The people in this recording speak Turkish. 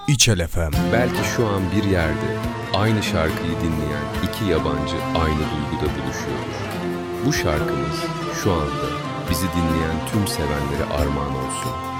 İçel FM. Belki şu an bir yerde aynı şarkıyı dinleyen iki yabancı aynı duyguda buluşuyordur. Bu şarkımız şu anda bizi dinleyen tüm sevenlere armağan olsun.